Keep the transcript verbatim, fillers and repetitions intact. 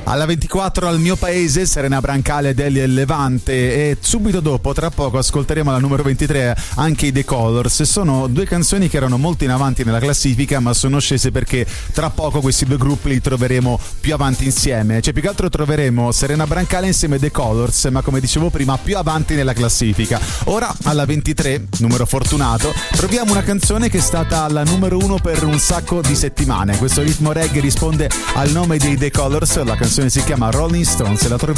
Alla ventiquattro Al mio paese, Serena Brancale del Levante, e subito dopo, tra poco, ascolteremo la numero ventitré anche i The Colors. Sono due canzoni che erano molto in avanti nella classifica, ma sono scese perché tra poco questi due gruppi li troveremo più avanti insieme. Cioè, più che altro troveremo Serena Brancale insieme ai The Colors, ma come dicevo prima più avanti nella classifica. Ora alla ventitré, numero fortunato, troviamo una canzone che è stata alla numero uno per un sacco di settimane. Questo ritmo reggae risponde al nome dei The Colors, la canzone si chiama Rolling Stones e la troviamo